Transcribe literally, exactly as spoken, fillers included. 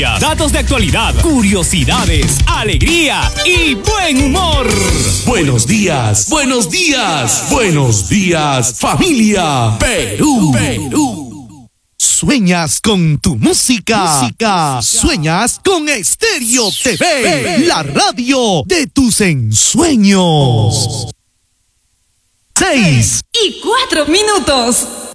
Datos de actualidad, curiosidades, alegría y buen humor. Buenos días, buenos días, buenos días, familia Perú. Perú. Sueñas con tu música. música. Sueñas con Estéreo T V, la radio de tus ensueños. Seis y cuatro minutos.